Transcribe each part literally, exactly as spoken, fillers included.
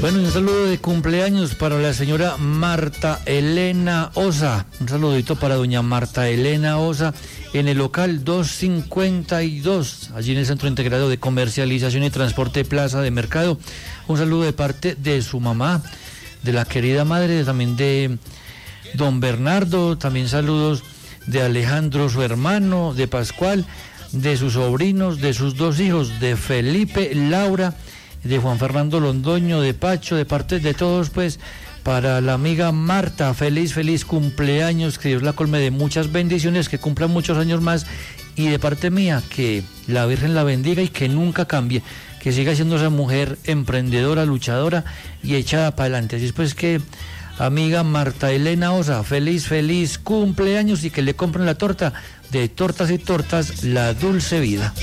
Bueno, y un saludo de cumpleaños para la señora Marta Elena Osa. Un saludito para doña Marta Elena Osa en el local doscientos cincuenta y dos, allí en el Centro Integrado de Comercialización y Transporte Plaza de Mercado. Un saludo de parte de su mamá, de la querida madre, también de don Bernardo, también saludos de Alejandro, su hermano, de Pascual, de sus sobrinos, de sus dos hijos, de Felipe, Laura, de Juan Fernando Londoño, de Pacho, de parte de todos, pues, para la amiga Marta. Feliz, feliz cumpleaños, que Dios la colme de muchas bendiciones, que cumpla muchos años más, y de parte mía, que la Virgen la bendiga y que nunca cambie, que siga siendo esa mujer emprendedora, luchadora y echada para adelante. Así es pues que, amiga Marta Elena Osa, feliz, feliz cumpleaños y que le compren la torta de Tortas y Tortas La Dulce Vida.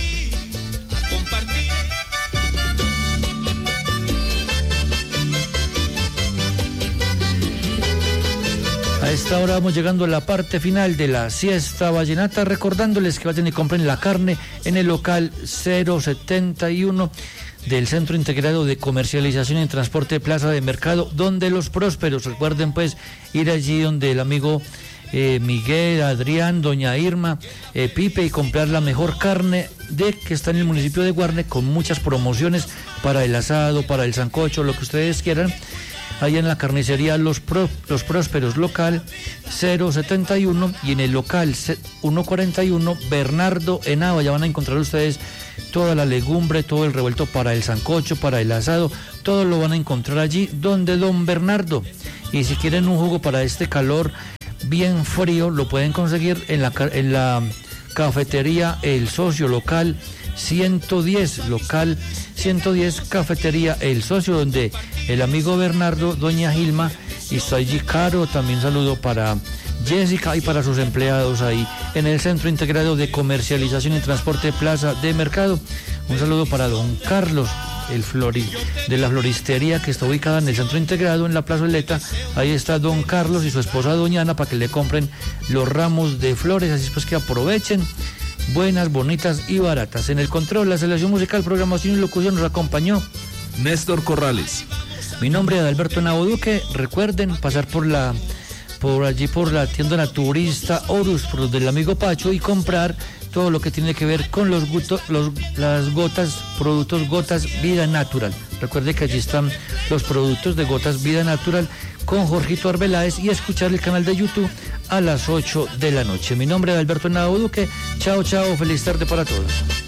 A esta hora vamos llegando a la parte final de la siesta vallenata, recordándoles que vayan y compren la carne en el local cero setenta y uno del Centro Integrado de Comercialización y Transporte Plaza de Mercado, donde los prósperos. Recuerden pues ir allí donde el amigo eh, Miguel, Adrián, doña Irma, eh, Pipe, y comprar la mejor carne de que está en el municipio de Guarne, con muchas promociones para el asado, para el sancocho, lo que ustedes quieran. Ahí en la carnicería Los, Pro, Los Prósperos, local cero setenta y uno, y en el local ciento cuarenta y uno Bernardo Henao. Ya van a encontrar ustedes toda la legumbre, todo el revuelto para el sancocho, para el asado, todo lo van a encontrar allí donde don Bernardo. Y si quieren un jugo para este calor bien frío, lo pueden conseguir en la, en la cafetería El Socio, local ciento diez, local ciento diez, cafetería El Socio, donde el amigo Bernardo, doña Gilma, y está allí Caro. También saludo para Jessica y para sus empleados ahí en el Centro Integrado de Comercialización y Transporte Plaza de Mercado. Un saludo para don Carlos, el flori, de la floristería que está ubicada en el Centro Integrado, en la plazoleta. Ahí está don Carlos y su esposa doña Ana para que le compren los ramos de flores. Así es pues que aprovechen, buenas, bonitas y baratas. En el control, la selección musical, programación y locución nos acompañó Néstor Corrales. Mi nombre es Alberto Henao Duque. Recuerden pasar por la por allí por la tienda naturista Horus, por los del amigo Pacho, y comprar todo lo que tiene que ver con los, guto, los las gotas, productos Gotas Vida Natural. Recuerde que allí están los productos de Gotas Vida Natural con Jorgito Arbeláez, y escuchar el canal de YouTube a las ocho de la noche. Mi nombre es Alberto Henao Duque. Chao, chao, feliz tarde para todos.